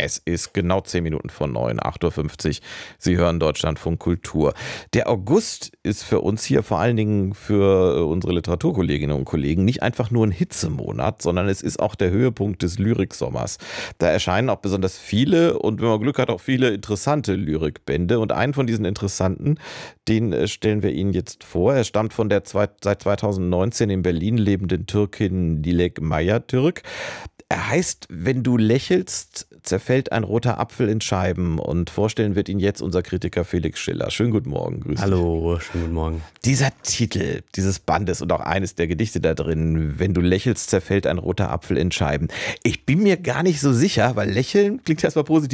Es ist genau 10 Minuten vor 9, 8:50 Uhr. Sie hören Deutschlandfunk Kultur. Der August ist für uns hier, vor allen Dingen für unsere Literaturkolleginnen und Kollegen, nicht einfach nur ein Hitzemonat, sondern es ist auch der Höhepunkt des Lyriksommers. Da erscheinen auch besonders viele und wenn man Glück hat, auch viele interessante Lyrikbände. Und einen von diesen interessanten, den stellen wir Ihnen jetzt vor. Er stammt von der seit 2019 in Berlin lebenden Türkin Dilek Mayatürk. Er heißt, wenn du lächelst, zerfällt ein roter Apfel in Scheiben. Und vorstellen wird ihn jetzt unser Kritiker Felix Schiller. Schönen guten Morgen. Grüß dich. Hallo, schönen guten Morgen. Dieser Titel dieses Bandes und auch eines der Gedichte da drin, wenn du lächelst, zerfällt ein roter Apfel in Scheiben. Ich bin mir gar nicht so sicher, weil lächeln klingt erstmal positiv.